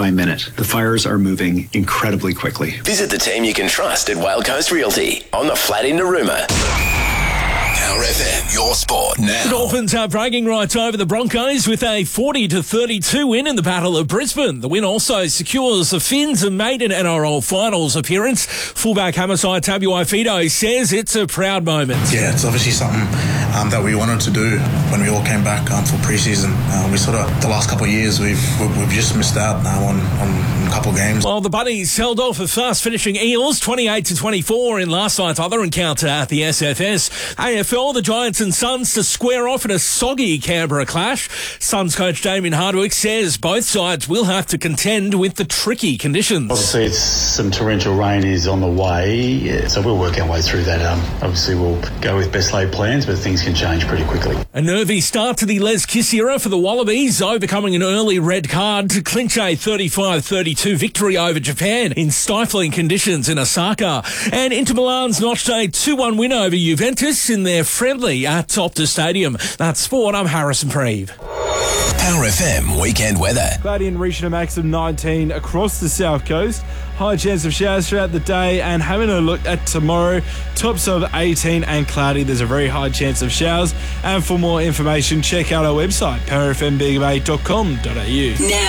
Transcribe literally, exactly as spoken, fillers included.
by minute. The fires are moving incredibly quickly. Visit the team you can trust at Whale Coast Realty on the flat in Narooma. Power F M, your sport now. The Dolphins have bragging rights over the Broncos with a forty to thirty-two win in the Battle of Brisbane. The win also secures the Finns a maiden N R L finals appearance. Fullback Hamarsai Tabuai-Fidow says it's a proud moment. Yeah, it's obviously something um, that we wanted to do when we all came back um, for pre-season. Uh, we sort of, the last couple of years, we've we've just missed out now on, on a couple of games. Well, the Bunnies held off a fast-finishing Eels twenty-eight to twenty-four in last night's other encounter at the S F S. A F L, the Giants and Suns to square off in a soggy Canberra clash. Suns coach Damien Hardwick says both sides will have to contend with the tricky conditions. Obviously, it's some torrential rain is on the way, yeah, so we'll work our way through that. Um, obviously, we'll go with best laid plans, but things can change pretty quickly. A nervy start to the Les Kiss era for the Wallabies, overcoming an early red card to clinch a thirty-five thirty-two victory over Japan in stifling conditions in Osaka. And Inter Milan's notched a two one win over Juventus in their friendly at Optus Stadium. That's sport. I'm Harrison Preeve. Power F M weekend weather. Cloudy and reaching a max of nineteen across the south coast. High chance of showers throughout the day, and having a look at tomorrow, tops of eighteen and cloudy. There's a very high chance of showers. And for more information, check out our website, power f m big bay dot com dot a u. Now.